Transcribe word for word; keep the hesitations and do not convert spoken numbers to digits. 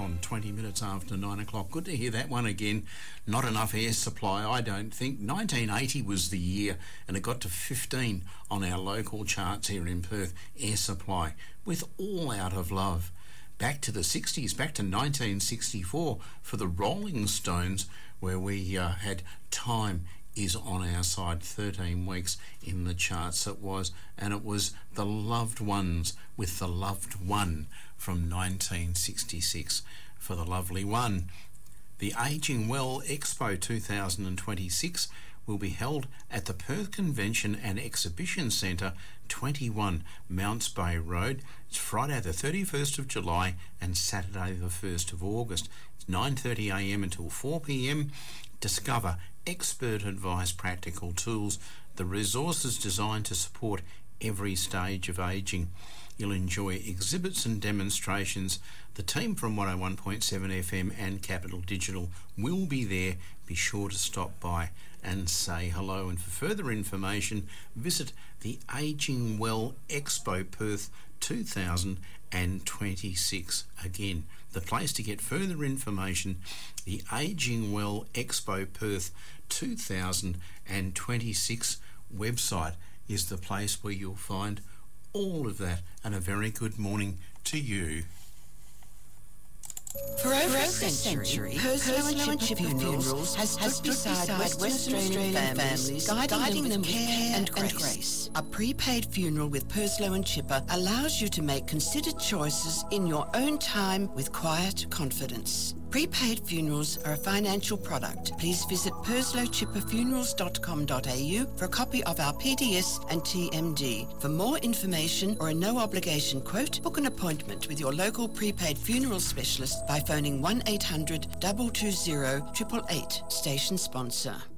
on twenty minutes after nine o'clock. Good to hear that one again. Not enough air supply, I don't think. nineteen eighty was the year, and it got to fifteen on our local charts here in Perth. Air Supply, with All Out of Love. Back to the sixties, back to nineteen sixty-four for the Rolling Stones, where we uh, had Time Is On Our Side, thirteen weeks in the charts it was, and it was The Loved Ones with The Loved One from nineteen sixty-six for the lovely one. The Ageing Well Expo two thousand twenty-six will be held at the Perth Convention and Exhibition Centre, twenty-one Mounts Bay Road. It's Friday the thirty-first of July and Saturday the first of August. It's nine thirty a m until four p m. Discover expert advice, practical tools, the resources designed to support every stage of ageing. You'll enjoy exhibits and demonstrations. The team from one oh one point seven F M and Capital Digital will be there. Be sure to stop by and say hello. And for further information, visit the Ageing Well Expo Perth two thousand twenty-six. Again, the place to get further information, the Ageing Well Expo Perth two thousand twenty-six website is the place where you'll find all of that. And a very good morning to you. For over a century, Purslow and Chipper Funerals has stood beside Western Australian families, guiding them with care and grace. A prepaid funeral with Purslow and Chipper allows you to make considered choices in your own time with quiet confidence. Prepaid funerals are a financial product. Please visit purslow chipper funerals dot com dot a u for a copy of our P D S and T M D. For more information or a no-obligation quote, book an appointment with your local prepaid funeral specialist by phoning one eight hundred, two two zero, eight eight eight, station sponsor.